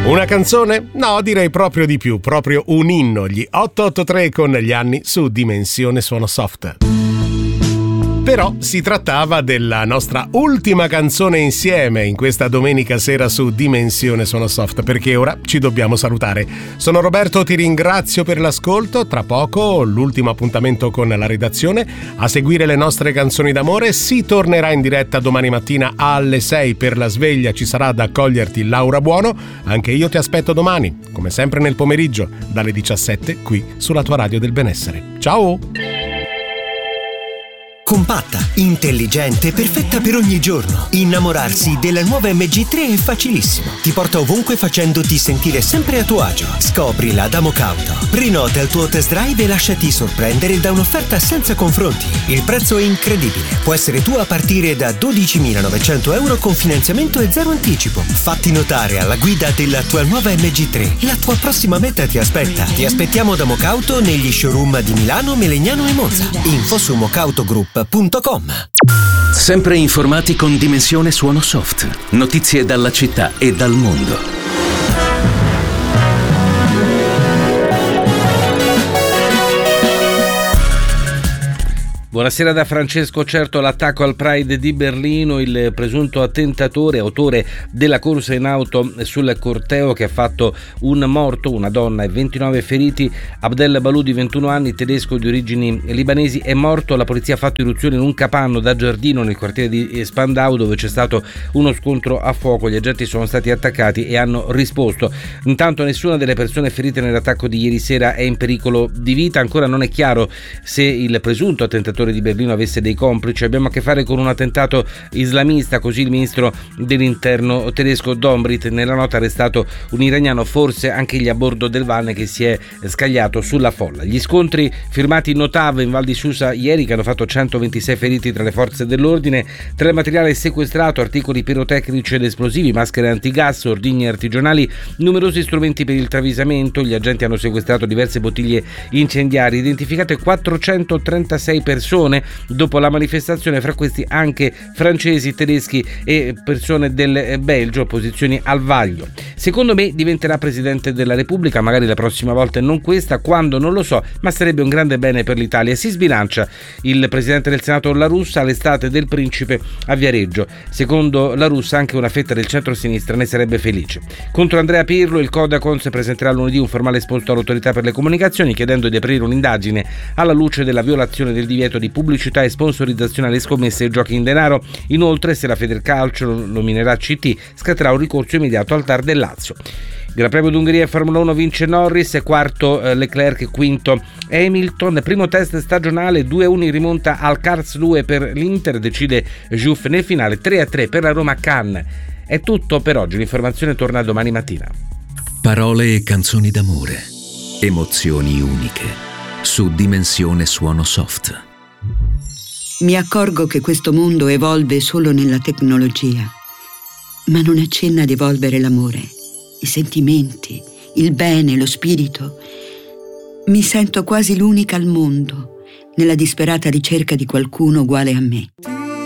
Una canzone? No, direi proprio di più, proprio un inno, gli 883 con gli anni su Dimensione Suono Soft. Però si trattava della nostra ultima canzone insieme in questa domenica sera su Dimensione Suono Soft, perché ora ci dobbiamo salutare. Sono Roberto, ti ringrazio per l'ascolto. Tra poco l'ultimo appuntamento con la redazione. A seguire le nostre canzoni d'amore. Si tornerà in diretta domani mattina alle 6 per la sveglia. Ci sarà ad accoglierti Laura Buono. Anche io ti aspetto domani, come sempre nel pomeriggio, dalle 17 qui sulla tua radio del benessere. Ciao! Compatta, intelligente, perfetta per ogni giorno. Innamorarsi della nuova MG3 è facilissimo. Ti porta ovunque facendoti sentire sempre a tuo agio. Scoprila da Mocauto. Prenota il tuo test drive e lasciati sorprendere da un'offerta senza confronti. Il prezzo è incredibile. Può essere tuo a partire da 12.900 euro con finanziamento e zero anticipo. Fatti notare alla guida della tua nuova MG3. La tua prossima meta ti aspetta. Ti aspettiamo da Mocauto negli showroom di Milano, Melegnano e Monza. Info su mocautogroup.com. Sempre informati con Dimensione Suono Soft. Notizie dalla città e dal mondo. Buonasera da Francesco. Certo, l'attacco al Pride di Berlino, il presunto attentatore, autore della corsa in auto sul corteo che ha fatto un morto, una donna e 29 feriti. Abdel Balou, di 21 anni, tedesco di origini libanesi, è morto. La polizia ha fatto irruzione in un capanno da giardino nel quartiere di Spandau, dove c'è stato uno scontro a fuoco. Gli agenti sono stati attaccati e hanno risposto. Intanto nessuna delle persone ferite nell'attacco di ieri sera è in pericolo di vita. Ancora non è chiaro se il presunto attentatore di Berlino avesse dei complici. Abbiamo a che fare con un attentato islamista, così il ministro dell'interno tedesco Dobrindt. Nella nota ha arrestato un iraniano, forse anche egli a bordo del van, che si è scagliato sulla folla. Gli scontri firmati in Notave, in Val di Susa, ieri, che hanno fatto 126 feriti tra le forze dell'ordine. Tra il materiale sequestrato, articoli pirotecnici ed esplosivi, maschere antigas, ordigni artigianali, numerosi strumenti per il travisamento. Gli agenti hanno sequestrato diverse bottiglie incendiarie, identificate 436 persone dopo la manifestazione, fra questi anche francesi, tedeschi e persone del Belgio, opposizioni al vaglio. Secondo me diventerà Presidente della Repubblica, magari la prossima volta e non questa, quando non lo so, ma sarebbe un grande bene per l'Italia. Si sbilancia il Presidente del Senato La Russa all'estate del Principe a Viareggio. Secondo La Russa anche una fetta del centro-sinistra ne sarebbe felice. Contro Andrea Pirlo il Codacons presenterà lunedì un formale esposto all'Autorità per le Comunicazioni, chiedendo di aprire un'indagine alla luce della violazione del divieto di pubblicità e sponsorizzazione alle scommesse e giochi in denaro. Inoltre, se la Federcalcio lo nominerà CT, scatterà un ricorso immediato al TAR del Lazio. Gran Premio d'Ungheria in Formula 1 vince Norris, quarto Leclerc, quinto Hamilton. Primo test stagionale, 2-1 in rimonta al Karlsruhe per l'Inter, decide Juve nel finale, 3-3 per la Roma Cannes. È tutto per oggi, l'informazione torna domani mattina. Parole e canzoni d'amore, emozioni uniche, su Dimensione Suono Soft. Mi accorgo che questo mondo evolve solo nella tecnologia, ma non accenna ad evolvere l'amore, i sentimenti, il bene, lo spirito. Mi sento quasi l'unica al mondo, nella disperata ricerca di qualcuno uguale a me.